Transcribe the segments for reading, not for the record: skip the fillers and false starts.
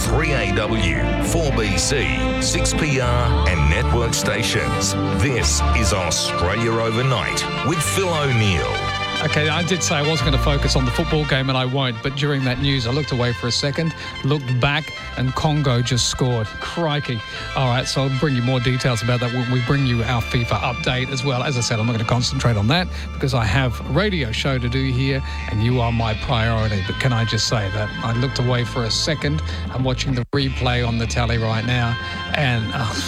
3AW, 4BC, 6PR and network stations. This is Australia Overnight with Phil O'Neill. Okay, I did say I was going to focus on the football game, and I won't, but during that news, I looked away for a second, looked back, and Congo just scored. Crikey. All right, so I'll bring you more details about that when we bring you our FIFA update as well. As I said, I'm not going to concentrate on that because I have a radio show to do here, and you are my priority. But can I just say that I looked away for a second. I'm watching the replay on the tally right now, and...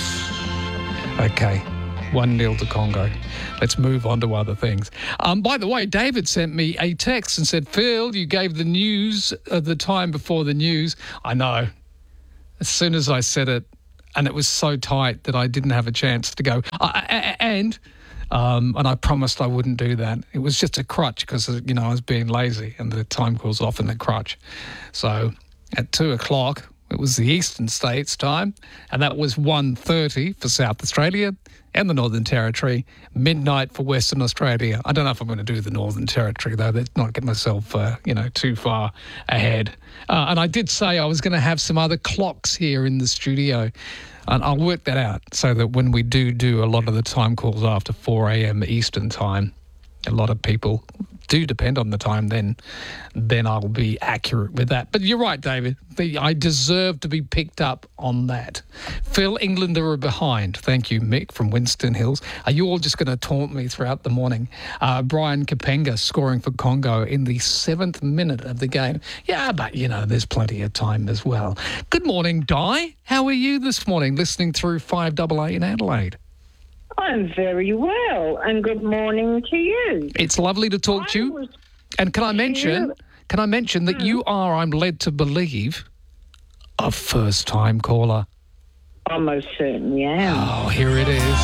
okay. 1-0 to Congo. Let's move on to other things. By the way, David sent me a text and said, Phil, you gave the news at the time before the news. I know. As soon as I said it, and it was so tight that I didn't have a chance to go. And I promised I wouldn't do that. It was just a crutch because, I was being lazy and the time was often a crutch. So at 2:00, it was the Eastern States time, and that was 1:30 for South Australia and the Northern Territory, midnight for Western Australia. I don't know if I'm going to do the Northern Territory, though. Let's not get myself, too far ahead. And I did say I was going to have some other clocks here in the studio, and I'll work that out so that when we do a lot of the time calls after 4 a.m. Eastern time, a lot of people do depend on the time, then I'll be accurate with that. But you're right, David. I deserve to be picked up on that. Phil, England are behind. Thank you, Mick from Winston Hills. Are you all just going to taunt me throughout the morning? Brian Kapenga scoring for Congo in the 7th minute of the game. Yeah, but, there's plenty of time as well. Good morning, Di. How are you this morning, listening through 5AA in Adelaide? I'm very well, and good morning to you. It's lovely to talk to you. And can I mention that you are, I'm led to believe, a first-time caller? I most certainly am. Oh, here it is.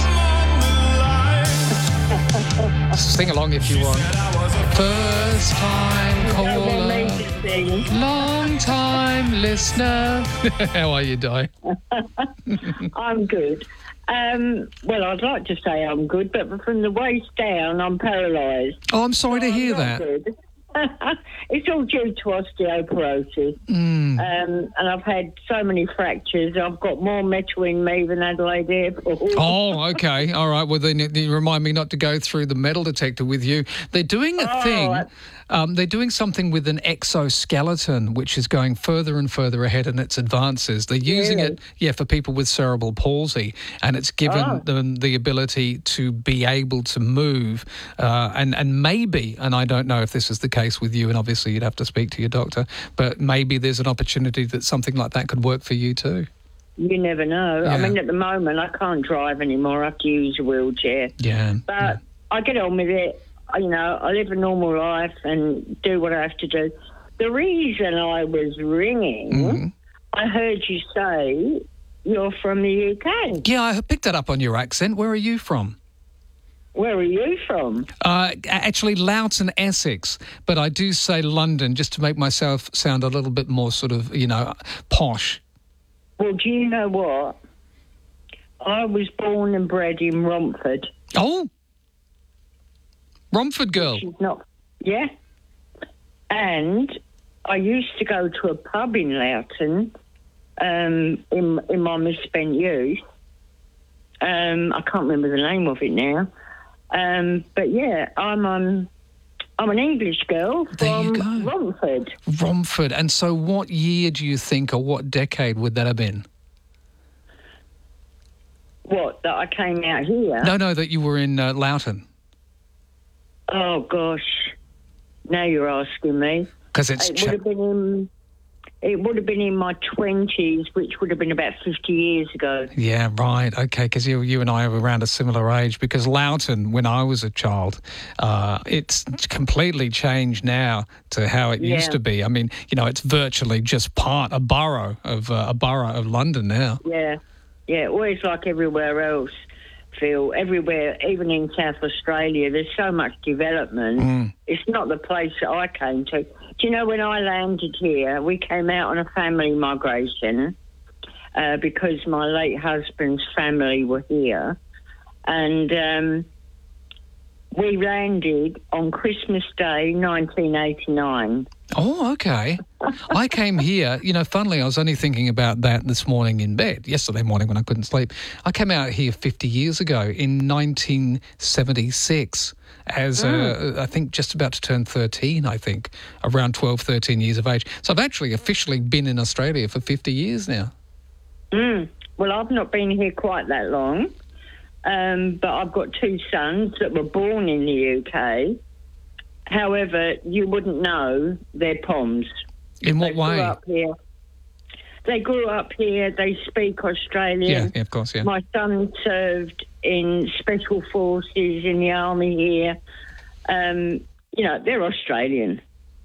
Sing along if you want. First-time caller, long-time listener. How are you, Di? I'm good. Well, I'd like to say I'm good, but from the waist down, I'm paralysed. Oh, I'm sorry to hear that. Good. It's all due to osteoporosis. And I've had so many fractures. I've got more metal in me than Adelaide Airport. Oh, okay. All right. Well, then you remind me not to go through the metal detector with you. They're doing a thing. They're doing something with an exoskeleton, which is going further and further ahead in its advances. They're using it, for people with cerebral palsy, and it's given them the ability to be able to move. And maybe, and I don't know if this is the case with you, and obviously you'd have to speak to your doctor, but maybe there's an opportunity that something like that could work for you too. You never know. Yeah. I mean, at the moment, I can't drive anymore. I have to use a wheelchair. Yeah. But I get on with it. I live a normal life and do what I have to do. The reason I was ringing, I heard you say you're from the UK. Yeah, I picked that up on your accent. Where are you from? Where are you from? Actually, Loughton, Essex. But I do say London just to make myself sound a little bit more sort of, posh. Well, do you know what? I was born and bred in Romford. Oh! Romford girl. She's not... Yeah. And I used to go to a pub in Loughton in my misspent youth. I can't remember the name of it now. But yeah, I'm an English girl from Romford. Romford. And so what year do you think, or what decade would that have been? What, that I came out here? No, that you were in Oh, Loughton. gosh. Now you're asking me. Because it would have been in my 20s, which would have been about 50 years ago. Yeah, right. Okay, because you and I are around a similar age. Because Loughton, when I was a child, it's completely changed now to how it used to be. I mean, it's virtually just a borough of London now. Yeah, always like everywhere else, Phil. Everywhere, even in South Australia, there's so much development. It's not the place that I came to. Do you know, when I landed here, we came out on a family migration because my late husband's family were here. And we landed on Christmas Day, 1989. Oh, okay. I came here, funnily, I was only thinking about that this morning in bed, yesterday morning when I couldn't sleep. I came out here 50 years ago in 1976 as, I think, just about to turn 13, I think, around 12, 13 years of age. So I've actually officially been in Australia for 50 years now. Well, I've not been here quite that long, but I've got two sons that were born in the UK. However, you wouldn't know they're Poms. In what way? They grew up here. They speak Australian. Yeah, of course, yeah. My son served in Special Forces in the Army here. They're Australian.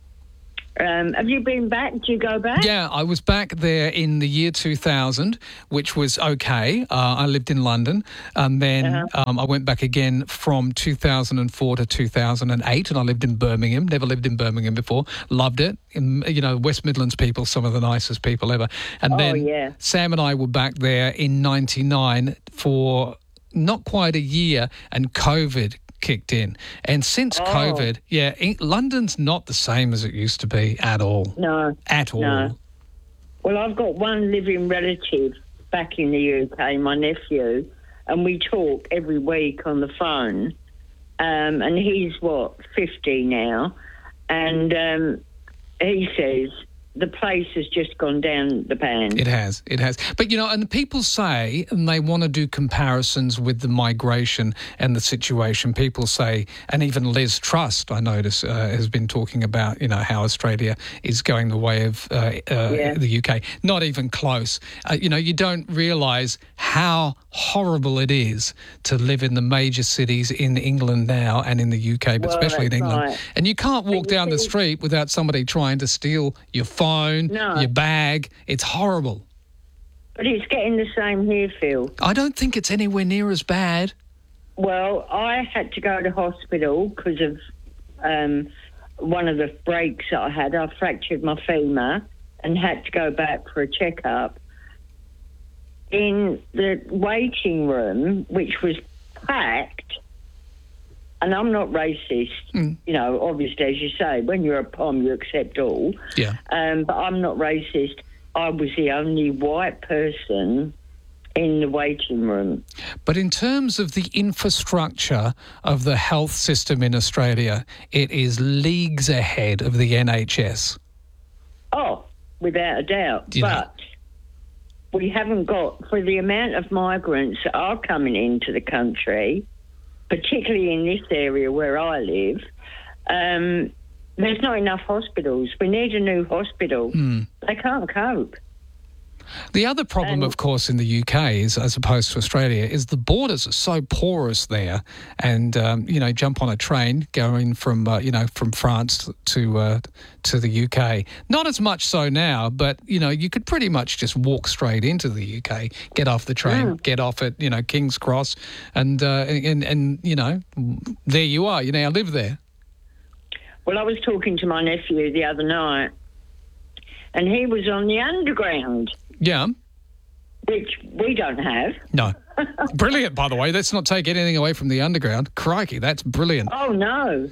Have you been back? Did you go back? Yeah, I was back there in the year 2000, which was okay. I lived in London, and then I went back again from 2004 to 2008, and I lived in Birmingham. Never lived in Birmingham before. Loved it. West Midlands people, some of the nicest people ever. And then Sam and I were back there in 99 for not quite a year, and COVID kicked in. And since COVID, London's not the same as it used to be at all. No. At all. No. Well, I've got one living relative back in the UK, my nephew, and we talk every week on the phone. And he's, 50 now. And he says the place has just gone down the pan. It has. But, and people say, and they want to do comparisons with the migration and the situation. People say, and even Liz Truss, I notice, has been talking about, how Australia is going the way of the UK. Not even close. You don't realise how horrible it is to live in the major cities in England now and in the UK, but especially in England. Right. And you can't walk down the street without somebody trying to steal your phone, your bag. It's horrible. But it's getting the same here, Phil. I don't think it's anywhere near as bad. Well, I had to go to hospital because of one of the breaks that I had. I fractured my femur and had to go back for a checkup. In the waiting room, which was packed, and I'm not racist, obviously, as you say, when you're a POM, you accept all. Yeah. But I'm not racist. I was the only white person in the waiting room. But in terms of the infrastructure of the health system in Australia, it is leagues ahead of the NHS. Oh, without a doubt. But we haven't got, for the amount of migrants that are coming into the country, particularly in this area where I live, there's not enough hospitals. We need a new hospital. They can't cope. The other problem, of course, in the UK is, as opposed to Australia, is the borders are so porous there. And jump on a train going from from France to the UK. Not as much so now, but you could pretty much just walk straight into the UK, get off the train, get off at King's Cross, and there you are. You now live there. Well, I was talking to my nephew the other night, and he was on the Underground. Yeah. Which we don't have. No. Brilliant, by the way. Let's not take anything away from the Underground. Crikey, that's brilliant. Oh, no.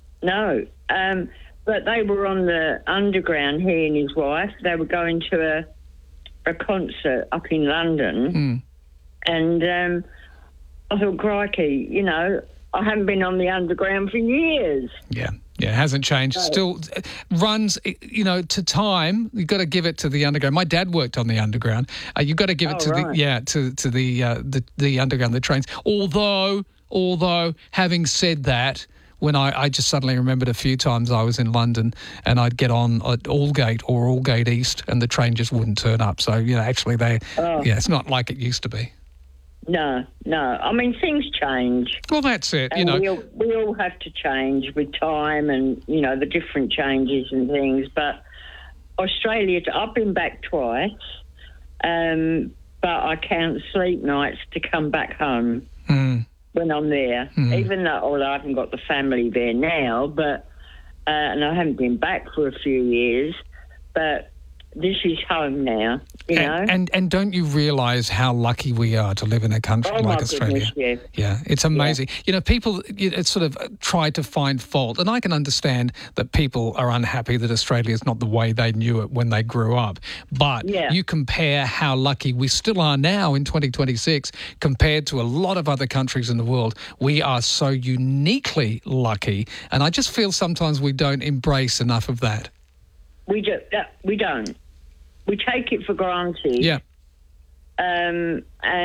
But they were on the Underground, he and his wife. They were going to a concert up in London. And I thought, crikey, I haven't been on the Underground for years. Yeah. Yeah, it hasn't changed. Still runs, to time. You've got to give it to the Underground. My dad worked on the Underground. You've got to give it to the Underground, the trains. Although, having said that, when I just suddenly remembered a few times I was in London and I'd get on at Aldgate or Aldgate East and the train just wouldn't turn up. So, actually it's not like it used to be. No. I mean, things change. Well, that's it. And we all have to change with time and, the different changes and things. But Australia, I've been back twice, but I can't sleep nights to come back home when I'm there. Even though I haven't got the family there now, but and I haven't been back for a few years, but this is home now. You know? And don't you realise how lucky we are to live in a country like Australia? Goodness, yeah, it's amazing. Yeah. You know, people sort of try to find fault, and I can understand that people are unhappy that Australia is not the way they knew it when they grew up. But you compare how lucky we still are now in 2026 compared to a lot of other countries in the world. We are so uniquely lucky, and I just feel sometimes we don't embrace enough of that. We don't. We take it for granted. Yeah. And,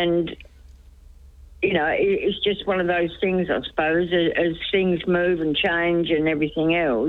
you know, it's just one of those things, I suppose, as things move and change and everything else,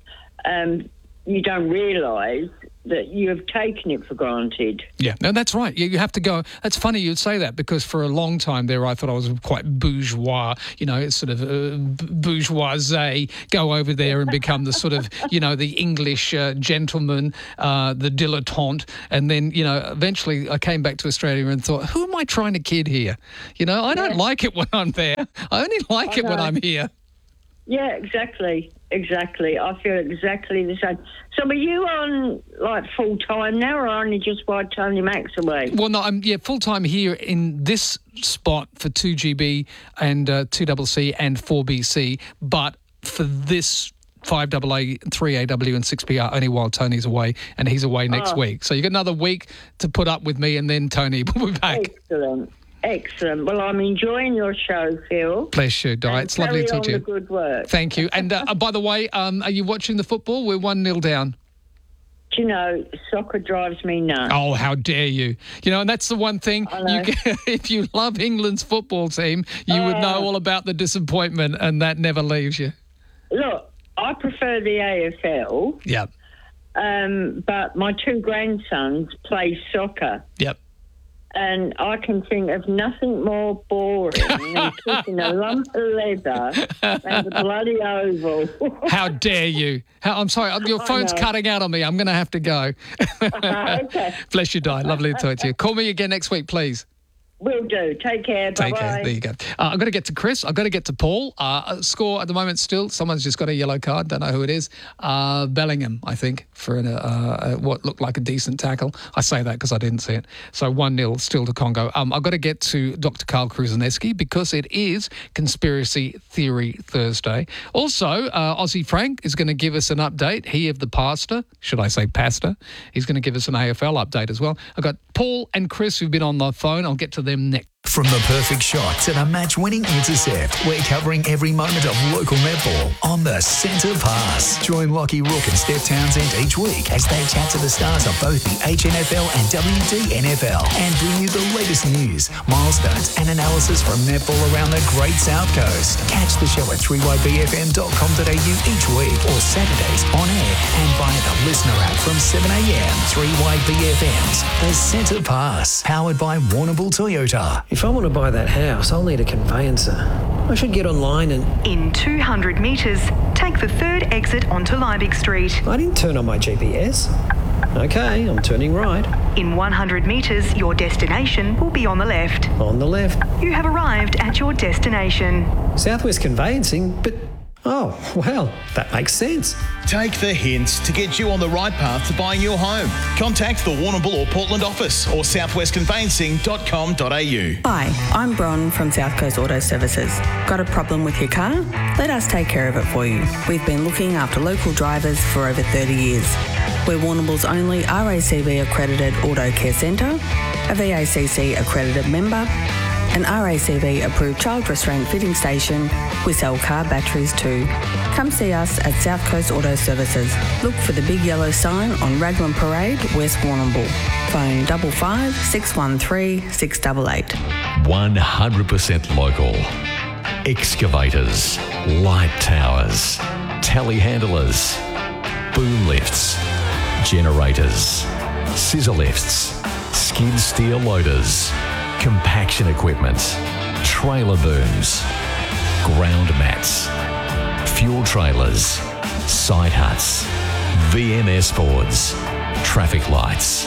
you don't realise that you have taken it for granted. Yeah, no, that's right. You have to go. That's funny you'd say that, because for a long time there I thought I was quite bourgeois, you know, sort of bourgeoisie, go over there and become the sort of, you know, the English gentleman, the dilettante. And then, you know, eventually I came back to Australia and thought, who am I trying to kid here? You know, I don't like it when I'm there. I only like it when I'm here. Yeah, exactly. I feel exactly the same. So are you on, like, full-time now, or only just while Tony Mac's away? Well, no, I'm full-time here in this spot for 2GB and 2CC and 4BC, but for this 5AA, 3AW and 6PR only while Tony's away, and he's away next week. So you got another week to put up with me, and then Tony will be back. Excellent. Well, I'm enjoying your show, Phil. Bless you, Di. It's lovely to talk to you. Good work. Thank you. And by the way, are you watching the football? We're 1-0 down. Do you know, soccer drives me nuts. Oh, how dare you. You know, and that's the one thing, if you love England's football team, you would know all about the disappointment, and that never leaves you. Look, I prefer the AFL. Yep. But my two grandsons play soccer. Yep. And I can think of nothing more boring than kicking a lump of leather and the bloody oval. How dare you? I'm sorry, your phone's cutting out on me. I'm going to have to go. Okay. Bless you, Di. Lovely to talk to you. Call me again next week, please. Will do. Take care. Bye-bye. Take care. There you go. I've got to get to Chris. I've got to get to Paul. Score at the moment still. Someone's just got a yellow card. Don't know who it is. Bellingham, I think, for what looked like a decent tackle. I say that because I didn't see it. So 1-0 still to Congo. I've got to get to Dr. Carl Kruzaneski because it is Conspiracy Theory Thursday. Also, Aussie Frank is going to give us an update. He of the pastor. Should I say pastor? He's going to give us an AFL update as well. I've got Paul and Chris who've been on the phone. I'll get to them next. From the perfect shot to the match-winning intercept, we're covering every moment of local netball on the Centre Pass. Join Lockie Rook and Steph Townsend each week as they chat to the stars of both the HNFL and WDNFL and bring you the latest news, milestones and analysis from netball around the Great South Coast. Catch the show at 3ybfm.com.au each week or Saturdays on air and via the listener app from 7am. 3YBFM's The Centre Pass, powered by Warrnambool Toyota. If I want to buy that house, I'll need a conveyancer. I should get online and... In 200 metres, take the third exit onto Liebig Street. I didn't turn on my GPS. Okay, I'm turning right. In 100 metres, your destination will be on the left. On the left. You have arrived at your destination. Southwest Conveyancing, but... Oh, well, that makes sense. Take the hints to get you on the right path to buying your home. Contact the Warrnambool or Portland office or southwestconveyancing.com.au. Hi, I'm Bron from South Coast Auto Services. Got a problem with your car? Let us take care of it for you. We've been looking after local drivers for over 30 years. We're Warrnambool's only RACV accredited auto care centre, a VACC accredited member, an RACV approved child restraint fitting station. We sell car batteries too. Come see us at South Coast Auto Services. Look for the big yellow sign on Raglan Parade, West Warrnambool. Phone 55 613 688. 100% local. Excavators, light towers, telehandlers, boom lifts, generators, scissor lifts, skid steer loaders, compaction equipment, trailer booms, ground mats, fuel trailers, side huts, VMS boards, traffic lights,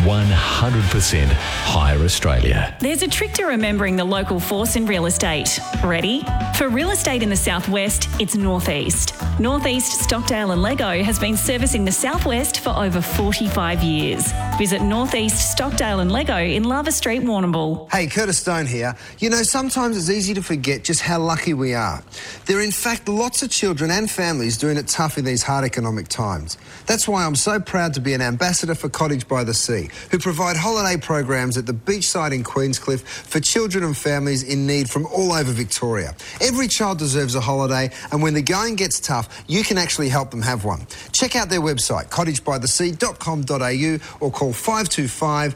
100% Hire Australia. There's a trick to remembering the local force in real estate. Ready? For real estate in the southwest, it's Northeast. Northeast Stockdale and Lego has been servicing the southwest for over 45 years. Visit Northeast Stockdale and Lego in Lava Street, Warrnambool. Hey, Curtis Stone here. You know, sometimes it's easy to forget just how lucky we are. There are in fact lots of children and families doing it tough in these hard economic times. That's why I'm so proud to be an ambassador for Cottage by the Sea, who provide holiday programs at the beachside in Queenscliff for children and families in need from all over Victoria. Every child deserves a holiday, and when the going gets tough, you can actually help them have one. Check out their website, cottagebythesea.com.au, or call 525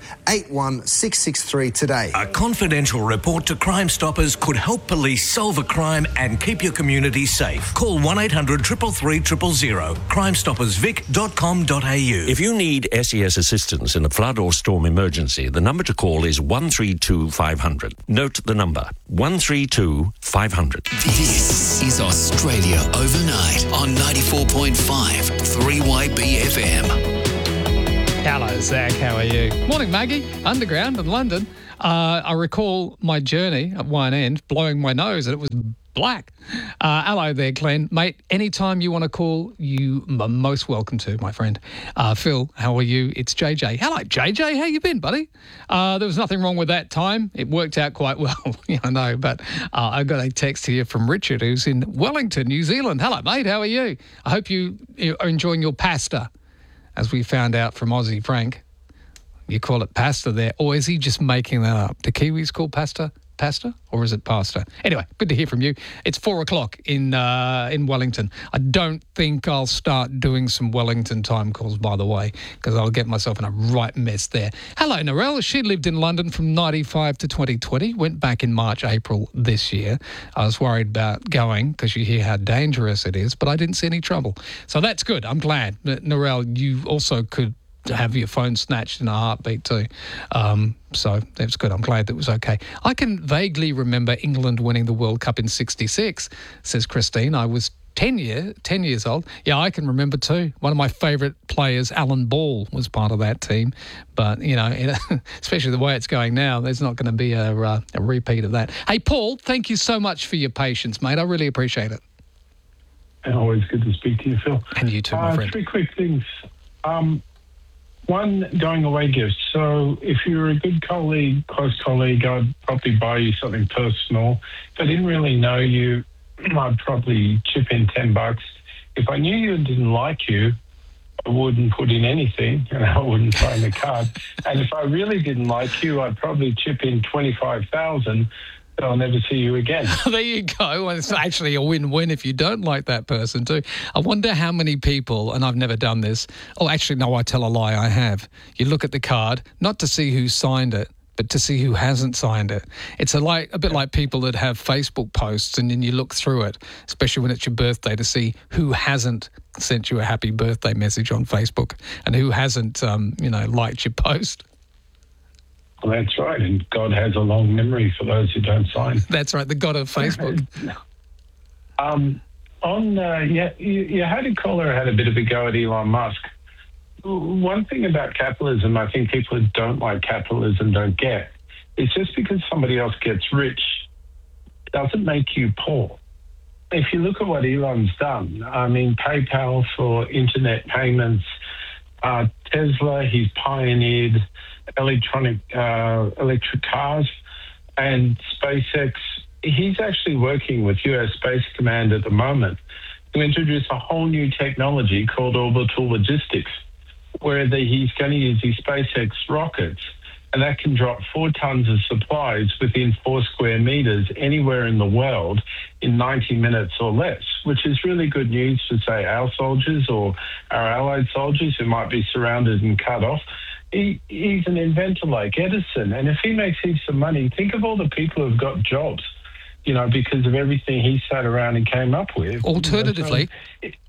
81663 today. A confidential report to Crime Stoppers could help police solve a crime and keep your community safe. Call 1800 333 000, crimestoppersvic.com.au. If you need SES assistance in a flood or storm emergency, the number to call is 132 500. Note the number, 132 500. This is Australia Overnight on 94.5 3YB FM. Hello, Zach. How are you? Morning, Maggie. Underground in London. I recall my journey at one end, blowing my nose, and it was black. Hello there, Glenn. Mate, anytime you want to call, you are most welcome to, my friend. Phil, how are you? It's JJ. Hello, JJ. How you been, buddy? There was nothing wrong with that time. It worked out quite well. Yeah, I know, but I got a text here from Richard, who's in Wellington, New Zealand. Hello, mate. How are you? I hope you are enjoying your pasta, as we found out from Aussie Frank. You call it pasta there, or is he just making that up? Do Kiwis call pasta? Pasta, or is it pasta? Anyway, good to hear from you. It's 4 o'clock in Wellington. I don't think I'll start doing some Wellington time calls, by the way, because I'll get myself in a right mess there. Hello, Narelle. She lived in London from 95 to 2020, went back in March, April this year. I was worried about going because you hear how dangerous it is, but I didn't see any trouble. So that's good. I'm glad. Narelle, you also could have your phone snatched in a heartbeat too. So that's good. I'm glad that was okay. I can vaguely remember England winning the World Cup in 66, says Christine. I was 10 years old. Yeah, I can remember too. One of my favourite players, Alan Ball, was part of that team. But, you know, especially the way it's going now, there's not going to be a repeat of that. Hey, Paul, thank you so much for your patience, mate. I really appreciate it. Always good to speak to you, Phil. And you too, my friend. 3 quick things. One, going away gift. So if you're a good colleague, close colleague, I'd probably buy you something personal. If I didn't really know you, I'd probably chip in $10. If I knew you and didn't like you, I wouldn't put in anything and I wouldn't sign the card. And if I really didn't like you, I'd probably chip in $25,000. I'll never see you again. There you go. Well, it's actually a win-win if you don't like that person too. I wonder how many people, and I've never done this. Oh, actually, no, I tell a lie. I have. You look at the card, not to see who signed it, but to see who hasn't signed it. It's a bit like people that have Facebook posts and then you look through it, especially when it's your birthday, to see who hasn't sent you a happy birthday message on Facebook and who hasn't, liked your post. Well, that's right, and God has a long memory for those who don't sign. That's right, the God of Facebook. Your Hated Caller had a bit of a go at Elon Musk. One thing about capitalism, I think people who don't like capitalism don't get, is just because somebody else gets rich doesn't make you poor. If you look at what Elon's done, I mean, PayPal for internet payments, Tesla, he's pioneered electric cars, and SpaceX. He's actually working with US Space Command at the moment to introduce a whole new technology called orbital logistics, where he's going to use these SpaceX rockets, and that can drop 4 tons of supplies within 4 square meters anywhere in the world in 90 minutes or less, which is really good news for, say, our soldiers or our allied soldiers who might be surrounded and cut off. He's an inventor like Edison, and if he makes heaps of money, think of all the people who've got jobs, because of everything he sat around and came up with. Alternatively,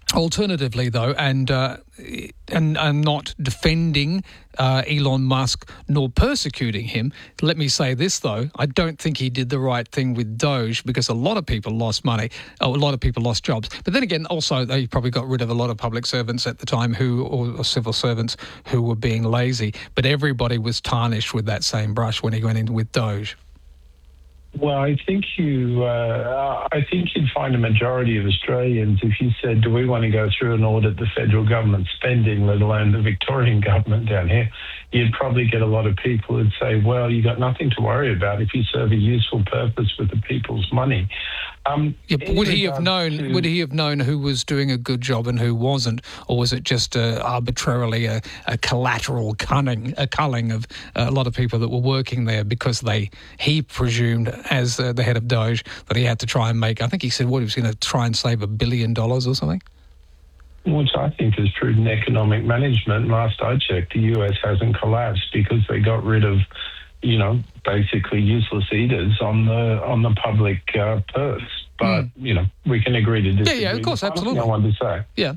Alternatively, though, and I'm not defending Elon Musk nor persecuting him. Let me say this, though. I don't think he did the right thing with Doge because a lot of people lost money. A lot of people lost jobs. But then again, also, they probably got rid of a lot of public servants at the time or civil servants who were being lazy. But everybody was tarnished with that same brush when he went in with Doge. Well, I think you'd find a majority of Australians, if you said, do we want to go through and audit the federal government spending, let alone the Victorian government down here, you'd probably get a lot of people who'd say, well, you got nothing to worry about if you serve a useful purpose with the people's money. Would he have known who was doing a good job and who wasn't, or was it just arbitrarily a collateral culling of a lot of people that were working there because he presumed, as the head of Doge, that he had to try and make, I think he said, he was going to try and save $1 billion or something? Which I think is prudent economic management. Last I checked, the US hasn't collapsed because they got rid of, basically useless eaters on the public purse. But, we can agree to disagree. Yeah, of course, absolutely. I wanted to say. Yeah.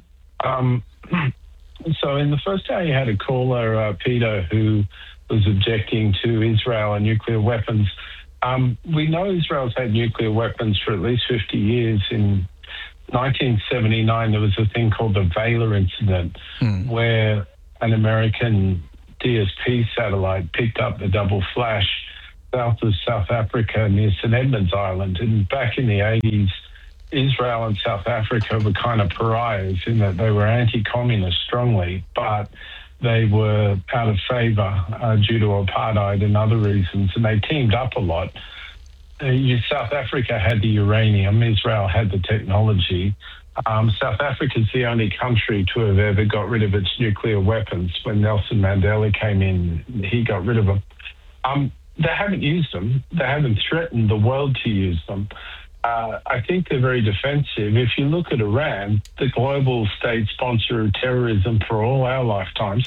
So in the first hour, you had a caller, Peter, who was objecting to Israel and nuclear weapons. We know Israel's had nuclear weapons for at least 50 years. In 1979, there was a thing called the Vela incident, where an American DSP satellite picked up the double flash south of South Africa near St. Edmunds Island. And back in the 80s, Israel and South Africa were kind of pariahs in that they were anti-communist strongly, but they were out of favour due to apartheid and other reasons, and they teamed up a lot. South Africa had the uranium, Israel had the technology. South Africa's the only country to have ever got rid of its nuclear weapons. When Nelson Mandela came in, he got rid of them. They haven't used them. They haven't threatened the world to use them. I think they're very defensive. If you look at Iran, the global state sponsor of terrorism for all our lifetimes,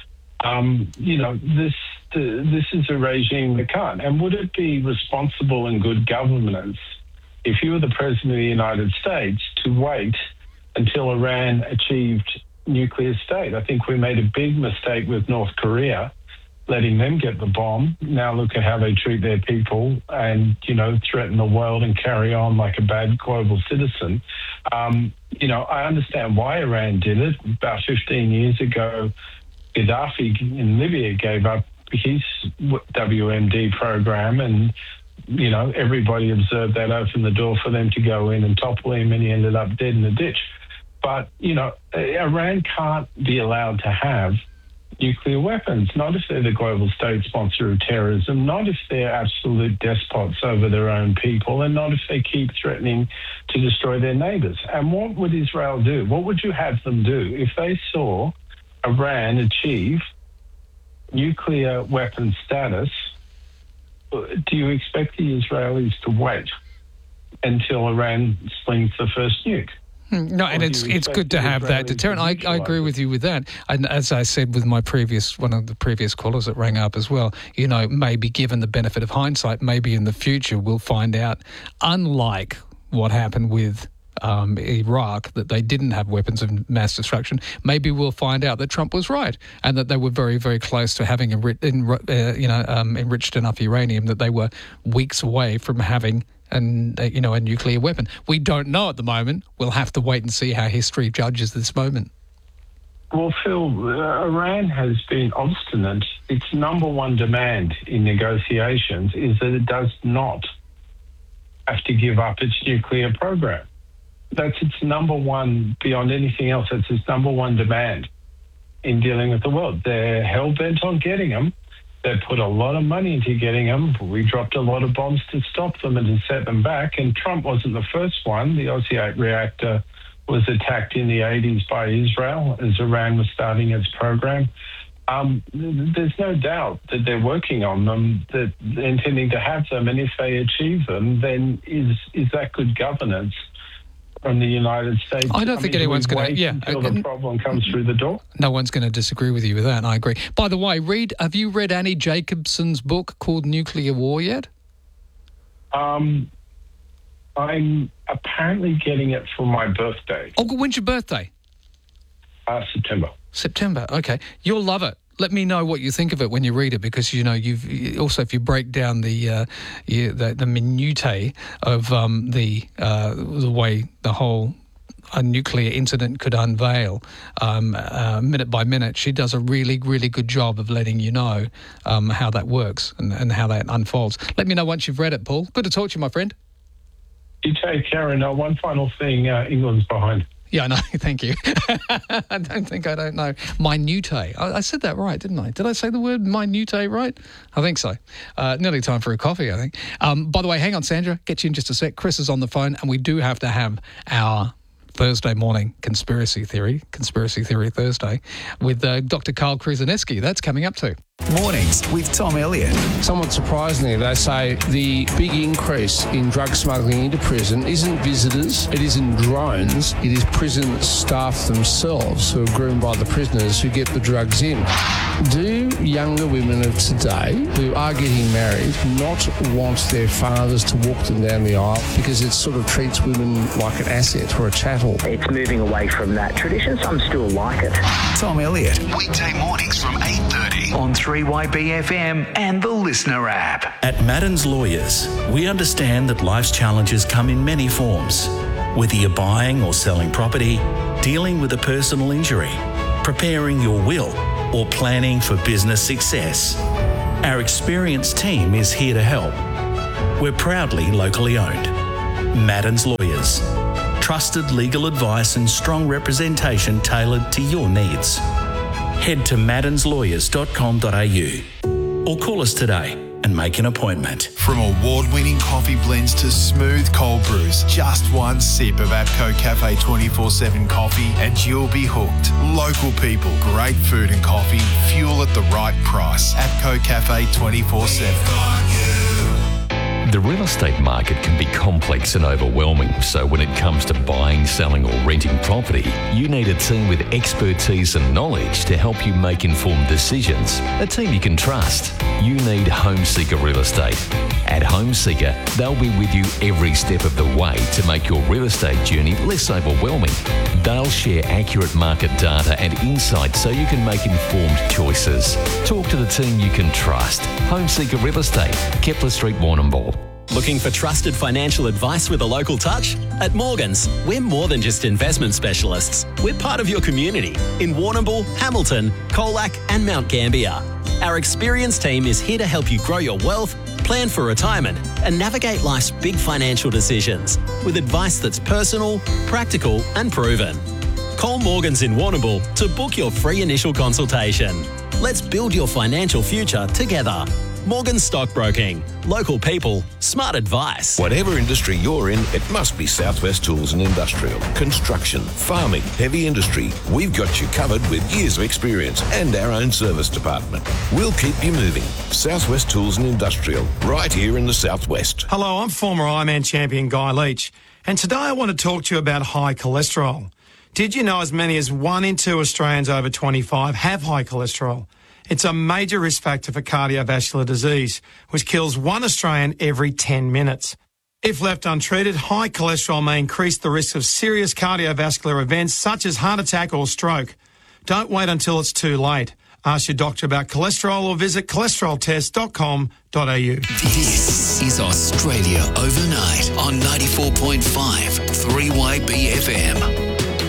this is a regime that can't. And would it be responsible and good governance if you were the President of the United States to wait until Iran achieved nuclear state? I think we made a big mistake with North Korea, letting them get the bomb. Now look at how they treat their people and, threaten the world and carry on like a bad global citizen. I understand why Iran did it. About 15 years ago, Gaddafi in Libya gave up his WMD program and, everybody observed that, opened the door for them to go in and topple him, and he ended up dead in the ditch. But, Iran can't be allowed to have nuclear weapons, not if they're the global state sponsor of terrorism, not if they're absolute despots over their own people, and not if they keep threatening to destroy their neighbours. And what would Israel do? What would you have them do if they saw Iran achieve nuclear weapon status? Do you expect the Israelis to wait until Iran slings the first nuke? No, and it's good to have that deterrent. I agree with you with that. And as I said with one of the previous callers that rang up as well, maybe given the benefit of hindsight, maybe in the future we'll find out, unlike what happened with Iraq, that they didn't have weapons of mass destruction. Maybe we'll find out that Trump was right and that they were very, very close to having enriched enough uranium that they were weeks away from having a nuclear weapon. We don't know at the moment. We'll have to wait and see how history judges this moment. Well, Phil, Iran has been obstinate. Its number one demand in negotiations is that it does not have to give up its nuclear program. That's its number one, beyond anything else, that's its number one demand in dealing with the world. They're hell-bent on getting them. They put a lot of money into getting them. We dropped a lot of bombs to stop them and to set them back. And Trump wasn't the first one. The Aussie 8 reactor was attacked in the 80s by Israel as Iran was starting its program. There's no doubt that they're working on them, that they're intending to have them. And if they achieve them, then is that good governance from the United States? I don't think anyone's going to. Until the problem comes through the door. No one's going to disagree with you with that, and I agree. By the way, have you read Annie Jacobson's book called Nuclear War yet? I'm apparently getting it for my birthday. Oh, when's your birthday? September. September. Okay, you'll love it. Let me know what you think of it when you read it, because you've also, if you break down the minutiae of the way the whole nuclear incident could unveil minute by minute, she does a really, really good job of letting you know how that works and how that unfolds. Let me know once you've read it, Paul. Good to talk to you, my friend. You take care. And one final thing, England's behind. Yeah, I know. Thank you. I don't know. Minutiae. I said that right, didn't I? Did I say the word minutiae right? I think so. Nearly time for a coffee, I think. By the way, hang on, Sandra. Get you in just a sec. Chris is on the phone, and we do have to have our Thursday morning Conspiracy Theory Thursday, with Dr. Carl Krzyzewski. That's coming up too. Mornings with Tom Elliott. Somewhat surprisingly, they say the big increase in drug smuggling into prison isn't visitors, it isn't drones, it is prison staff themselves who are groomed by the prisoners who get the drugs in. Do younger women of today who are getting married not want their fathers to walk them down the aisle because it sort of treats women like an asset or a chattel? It's moving away from that tradition. Some still like it. Tom Elliott. Weekday mornings from 8:30 on 3YBFM and the Listener app. At Madden's Lawyers, we understand that life's challenges come in many forms. Whether you're buying or selling property, dealing with a personal injury, preparing your will, or planning for business success, our experienced team is here to help. We're proudly locally owned. Madden's Lawyers. Trusted legal advice and strong representation tailored to your needs. Head to maddenslawyers.com.au or call us today and make an appointment. From award-winning coffee blends to smooth cold brews, just one sip of APCO Cafe 24/7 coffee and you'll be hooked. Local people, great food and coffee, fuel at the right price. APCO Cafe 24/7. The real estate market can be complex and overwhelming, so when it comes to buying, selling or renting property, you need a team with expertise and knowledge to help you make informed decisions. A team you can trust. You need Homeseeker Real Estate. At Homeseeker, they'll be with you every step of the way to make your real estate journey less overwhelming. They'll share accurate market data and insights so you can make informed choices. Talk to the team you can trust. Homeseeker Real Estate, Kepler Street, Warrnambool. Looking for trusted financial advice with a local touch? At Morgans, we're more than just investment specialists. We're part of your community in Warrnambool, Hamilton, Colac and Mount Gambier. Our experienced team is here to help you grow your wealth, plan for retirement and navigate life's big financial decisions with advice that's personal, practical and proven. Call Morgans in Warrnambool to book your free initial consultation. Let's build your financial future together. Morgan's Stockbroking. Local people, smart advice. Whatever industry you're in, it must be Southwest Tools and Industrial. Construction, farming, heavy industry. We've got you covered with years of experience and our own service department. We'll keep you moving. Southwest Tools and Industrial, right here in the Southwest. Hello, I'm former Ironman champion Guy Leach, and today I want to talk to you about high cholesterol. Did you know as many as 1 in 2 Australians over 25 have high cholesterol? It's a major risk factor for cardiovascular disease, which kills 1 Australian every 10 minutes. If left untreated, high cholesterol may increase the risk of serious cardiovascular events such as heart attack or stroke. Don't wait until it's too late. Ask your doctor about cholesterol or visit cholesteroltest.com.au. This is Australia Overnight on 94.5 3YBFM.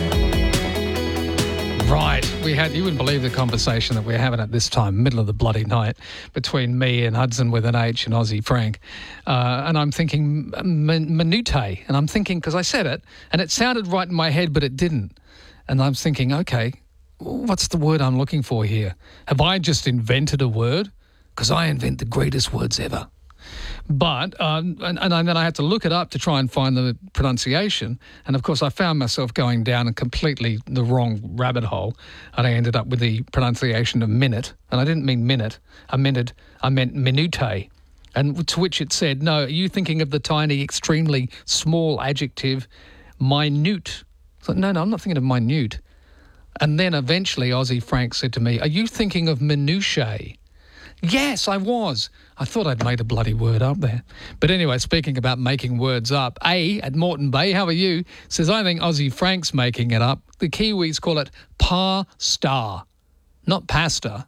Right, you wouldn't believe the conversation that we're having at this time, middle of the bloody night, between me and Hudson with an H and Aussie Frank. And I'm thinking minutiae, and I'm thinking, because I said it, and it sounded right in my head, but it didn't. And I'm thinking, okay, what's the word I'm looking for here? Have I just invented a word? Because I invent the greatest words ever. But, and then I had to look it up to try and find the pronunciation. And, of course, I found myself going down a completely the wrong rabbit hole. And I ended up with the pronunciation of minute. And I didn't mean minute. I meant minutiae. And to which it said, no, are you thinking of the tiny, extremely small adjective minute? So, no, I'm not thinking of minute. And then eventually Aussie Frank said to me, are you thinking of minutiae? Yes, I was. I thought I'd made a bloody word up there. But anyway, speaking about making words up, A at Moreton Bay, how are you? Says, I think Aussie Frank's making it up. The Kiwis call it pa-star, not pasta.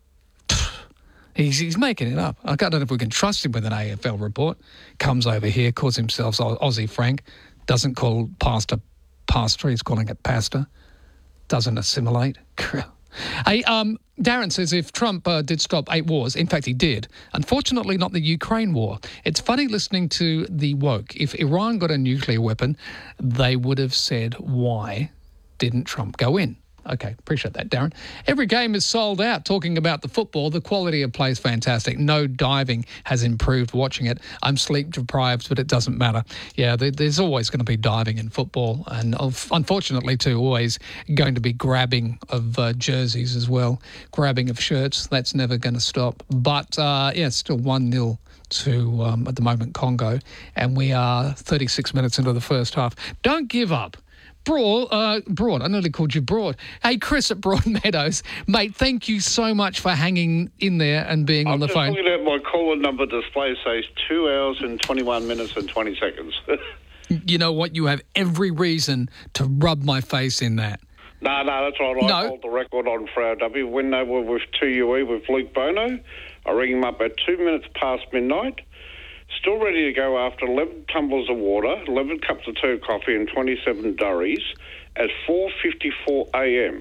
He's making it up. I don't know if we can trust him with an AFL report. Comes over here, calls himself Aussie Frank, doesn't call pasta, he's calling it pasta. Doesn't assimilate. Hey, Darren says if Trump did stop 8 wars, in fact he did, unfortunately not the Ukraine war. It's funny listening to the woke. If Iran got a nuclear weapon, they would have said, why didn't Trump go in? Okay, appreciate that, Darren. Every game is sold out. Talking about the football, the quality of play is fantastic. No diving has improved watching it. I'm sleep deprived, but it doesn't matter. Yeah, there's always going to be diving in football, and unfortunately too, always going to be grabbing of jerseys as well, grabbing of shirts. That's never going to stop. But still 1-0 to at the moment Congo, and we are 36 minutes into the first half. Don't give up. Broad, I nearly called you Broad. Hey, Chris at Broadmeadows. Mate, thank you so much for hanging in there and being on the phone. I'm just looking at my caller number display, says 2 hours and 21 minutes and 20 seconds. You know what? You have every reason to rub my face in that. No, that's right. I hold the record on for RW. When they were with 2UE with Luke Bono, I rang him up at 2 minutes past midnight. Still ready to go after 11 tumblers of water, 11 cups of tea of coffee and 27 durries at 4:54 a.m.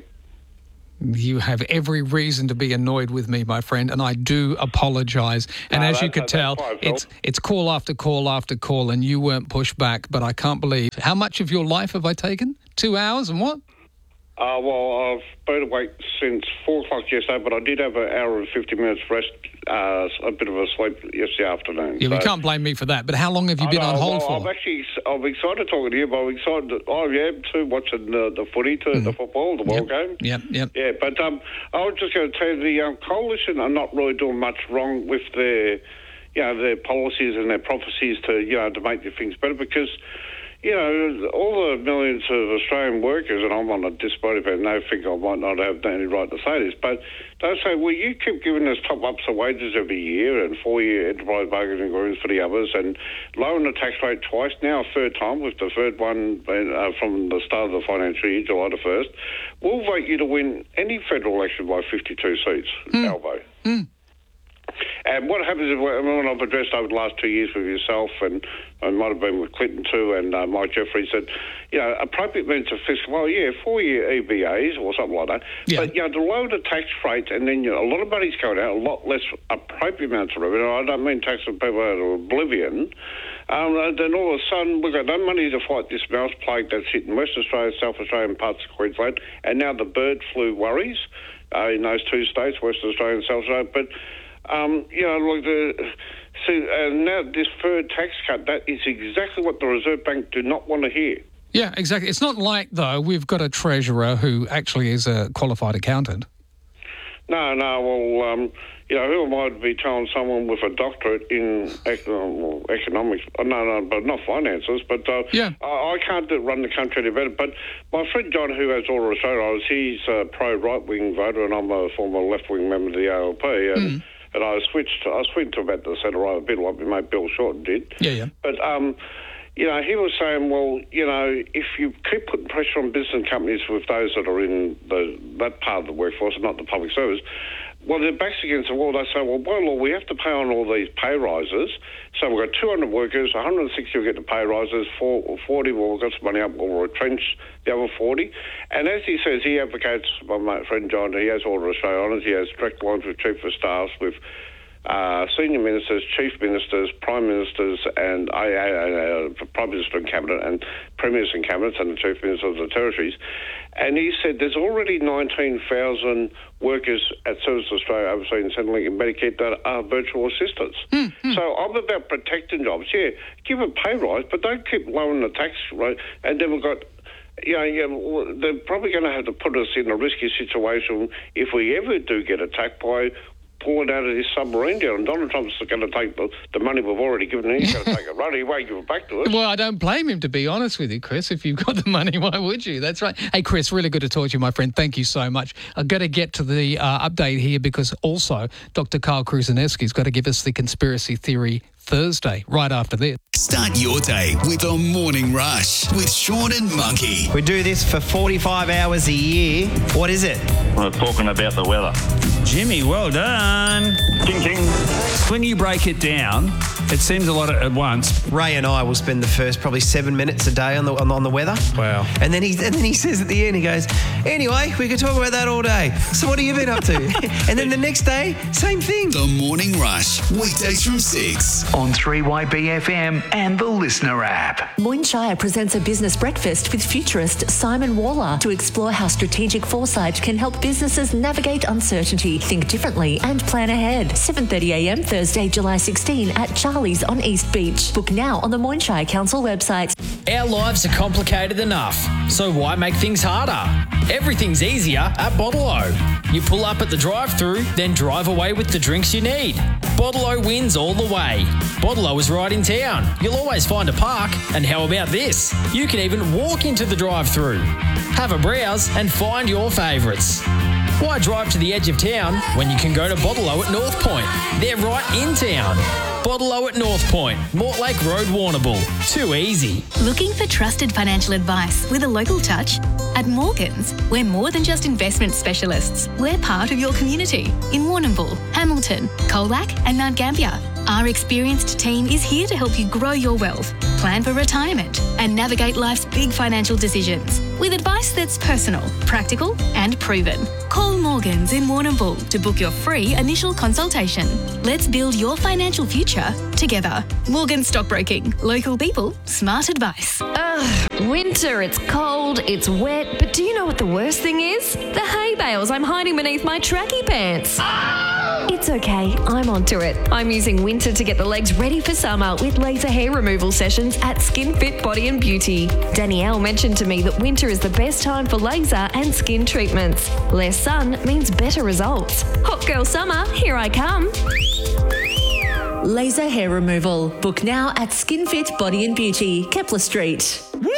You have every reason to be annoyed with me, my friend, and I do apologise. And as you could tell, it's call after call after call, and you weren't pushed back, but I can't believe. How much of your life have I taken? 2 hours and what? Well, I've been awake since 4 o'clock yesterday, but I did have an hour and 50 minutes rest, a bit of a sleep yesterday afternoon. Yeah, we can't blame me for that, but how long have you been on hold for? I'm excited talking to you, but I'm excited too, watching the footy, the football, the world game. Yep. Yeah, but I was just going to tell you, the coalition are not really doing much wrong with their policies and their prophecies to make the things better, because all the millions of Australian workers, and I'm on a disability, and they think I might not have any right to say this, but they say, well, you keep giving us top-ups of wages every year and 4-year enterprise bargaining agreements for the others and lowering the tax rate twice, now a third time, with the third one from the start of the financial year, July the 1st. We'll vote you to win any federal election by 52 seats, Albo. And what happens is when I've addressed over the last 2 years with yourself, and I might have been with Clinton too, and Mike Jeffries said, appropriate means of fiscal, 4-year EBAs or something like that. Yeah. But, to lower the tax rate, and then a lot of money's going out, a lot less appropriate amounts of revenue. I don't mean taxing people out of oblivion. Then all of a sudden, we've got no money to fight this mouse plague that's hitting Western Australia, South Australia, and parts of Queensland, and now the bird flu worries in those two states, Western Australia and South Australia. But now this third tax cut, that is exactly what the Reserve Bank do not want to hear. Yeah, exactly. It's not like, though, we've got a treasurer who actually is a qualified accountant. No, well, who am I to be telling someone with a doctorate in economics? No, but not finances. But I can't run the country any better. But my friend John, who has Order of Australia, he's a pro-right-wing voter, and I'm a former left-wing member of the ALP. And I swing to about the centre-right a bit, like my mate Bill Shorten did. Yeah. But, he was saying, well, if you keep putting pressure on business companies with those that are in that part of the workforce and not the public service, well, their backs against the wall. They say, well, by law, we have to pay on all these pay rises. So we've got 200 workers, 160 will get the pay rises, 40 will got some money up, we'll retrench the other 40. And as he says, he advocates, my friend John, he has Order of Australia Honours, he has direct lines with Chief of Staffs, with senior ministers, chief ministers, prime ministers, and prime minister and cabinet, and premiers and cabinets, and the chief ministers of the territories. And he said there's already 19,000 workers at Service Australia, overseas and Centrelink and Medicare that are virtual assistants. So I'm about protecting jobs. Yeah, give a pay rise, but don't keep lowering the tax rate. And then we've got, they're probably going to have to put us in a risky situation if we ever do get attacked by pull it out of this submarine deal. And Donald Trump's going to take the money we've already given him. He's going to take it right. He won't give it back to us. Well, I don't blame him, to be honest with you, Chris. If you've got the money, why would you? That's right. Hey, Chris, really good to talk to you, my friend. Thank you so much. I've got to get to the update here because also Dr. Carl Kruszenewski's got to give us the conspiracy theory Thursday, right after this. Start your day with a morning rush with Sean and Monkey. We do this for 45 hours a year. What is it? We're talking about the weather. Jimmy, well done. Ding, ding. When you break it down, it seems a lot at once. Ray and I will spend the first probably 7 minutes a day on the weather. Wow. And then he says at the end, he goes, anyway, we could talk about that all day. So what have you been up to? And then the next day, same thing. The Morning Rush, weekdays from 6 on 3YBFM and the Listener app. Moynshire presents a business breakfast with futurist Simon Waller to explore how strategic foresight can help businesses navigate uncertainty, think differently and plan ahead. 7:30am Thursday, July 16 at Charlie's on East Beach. Book now on the Moynshire Council website. Our lives are complicated enough, so why make things harder? Everything's easier at Bottle-O. You pull up at the drive-thru, then drive away with the drinks you need. Bottle-O wins all the way. Bottle-O is right in town. You'll always find a park. And how about this? You can even walk into the drive-thru. Have a browse and find your favourites. Why drive to the edge of town when you can go to Bottle-O at North Point? They're right in town. Bottle-O at North Point, Mortlake Road, Warrnambool. Too easy. Looking for trusted financial advice with a local touch? At Morgans, we're more than just investment specialists. We're part of your community in Warrnambool, Hamilton, Colac and Mount Gambier. Our experienced team is here to help you grow your wealth, plan for retirement and navigate life's big financial decisions with advice that's personal, practical and proven. Call Morgans in Warrnambool to book your free initial consultation. Let's build your financial future together. Morgans Stockbroking. Local people, smart advice. Winter, it's cold, it's wet, but do you know what the worst thing is? The hay bales I'm hiding beneath my tracky pants. It's okay, I'm onto it. I'm using winter to get the legs ready for summer with laser hair removal sessions at Skin Fit Body and Beauty. Danielle mentioned to me that winter is the best time for laser and skin treatments. Less sun means better results. Hot girl summer, here I come. Laser hair removal. Book now at SkinFit Body and Beauty, Kepler Street. Woohoo!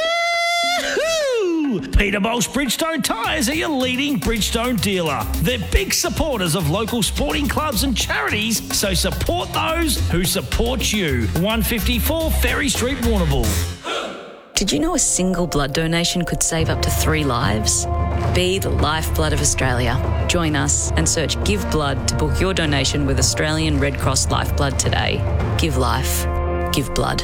Peterbolt's Bridgestone Tyres are your leading Bridgestone dealer. They're big supporters of local sporting clubs and charities, so support those who support you. 154 Ferry Street, Warrnambool. Did you know a single blood donation could save up to 3 lives? Be the lifeblood of Australia. Join us and search Give Blood to book your donation with Australian Red Cross Lifeblood today. Give life. Give blood.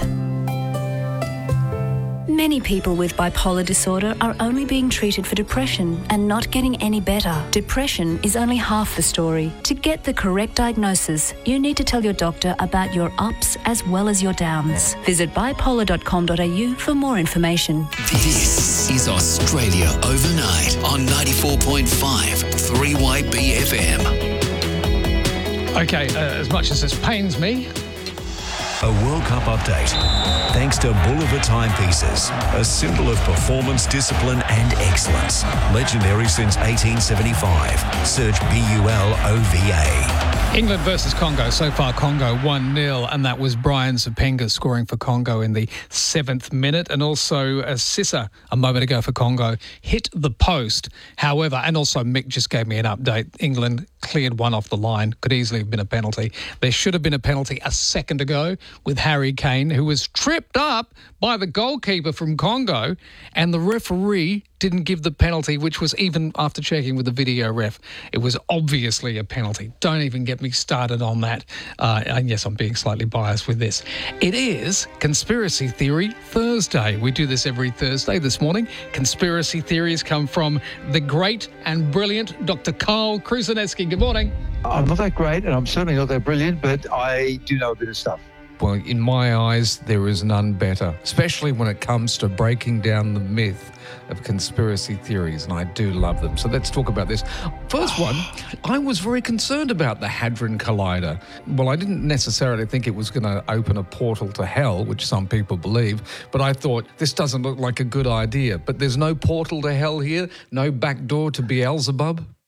Many people with bipolar disorder are only being treated for depression and not getting any better. Depression is only half the story. To get the correct diagnosis, you need to tell your doctor about your ups as well as your downs. Visit bipolar.com.au for more information. This is Australia Overnight on 94.5 3YBFM. Okay, as much as this pains me, a World Cup update. Thanks to Boulevard Timepieces, a symbol of performance, discipline and excellence. Legendary since 1875. Search BULOVA. England versus Congo. So far, Congo 1-0, and that was Brian Zapenga scoring for Congo in the 7th minute. And also Sissa, a moment ago for Congo, hit the post. However, and also Mick just gave me an update. England cleared one off the line. Could easily have been a penalty. There should have been a penalty a second ago with Harry Kane, who was tripped up by the goalkeeper from Congo, and the referee didn't give the penalty, which was, even after checking with the video ref, it was obviously a penalty. Don't even get me started on that. And yes, I'm being slightly biased with this. It is Conspiracy Theory Thursday. We do this every Thursday. This morning, conspiracy theories come from the great and brilliant Dr. Carl Kruszenewski. Good morning. I'm not that great, and I'm certainly not that brilliant, but I do know a bit of stuff. Well, in my eyes, there is none better, especially when it comes to breaking down the myth of conspiracy theories, and I do love them. So let's talk about this. First one, I was very concerned about the Hadron Collider. Well, I didn't necessarily think it was going to open a portal to hell, which some people believe, but I thought, this doesn't look like a good idea. But there's no portal to hell here, no back door to Beelzebub?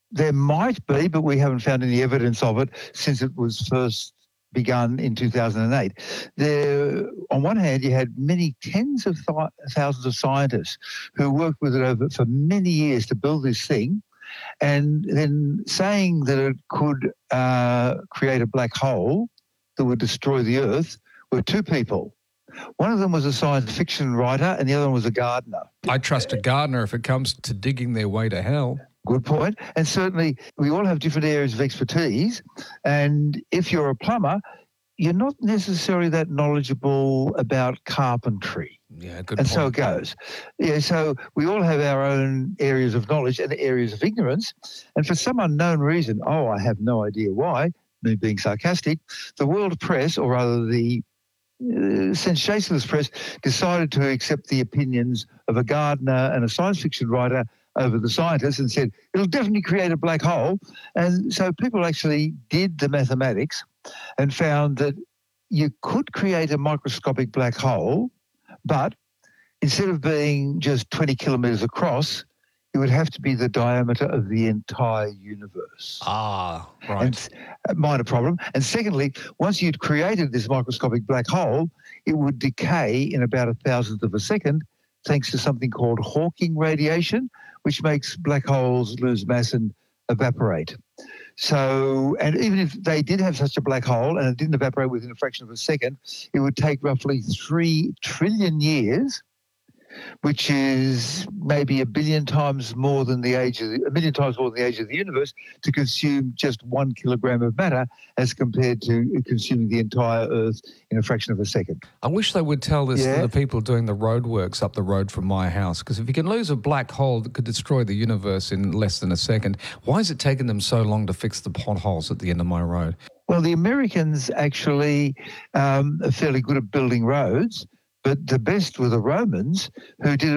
There might be, but we haven't found any evidence of it since it was first begun in 2008. There, on one hand, you had many tens of thousands of scientists who worked with it for many years to build this thing, and then saying that it could create a black hole that would destroy the Earth were two people. One of them was a science fiction writer and the other one was a gardener. I trust a gardener if it comes to digging their way to hell. Good point. And certainly we all have different areas of expertise. And if you're a plumber, you're not necessarily that knowledgeable about carpentry. Yeah, good and point. so it goes. Yeah, so we all have our own areas of knowledge and areas of ignorance. And for some unknown reason, I have no idea why, me being sarcastic, the world press, or rather the sensationalist press, decided to accept the opinions of a gardener and a science fiction writer over the scientists and said, it'll definitely create a black hole. And so people actually did the mathematics and found that you could create a microscopic black hole, but instead of being just 20 kilometres across, it would have to be the diameter of the entire universe. Ah, right. And a minor problem. And secondly, once you'd created this microscopic black hole, it would decay in about 1,000th of a second thanks to something called Hawking radiation, which makes black holes lose mass and evaporate. So, and even if they did have such a black hole and it didn't evaporate within a fraction of a second, it would take roughly 3 trillion years, which is maybe 1 billion times more than the age of the universe, to consume just 1 kilogram of matter as compared to consuming the entire Earth in a fraction of a second. I wish they would tell this to the people doing the roadworks up the road from my house, because if you can lose a black hole that could destroy the universe in less than a second, why is it taking them so long to fix the potholes at the end of my road? Well, the Americans actually are fairly good at building roads, but the best were the Romans, who did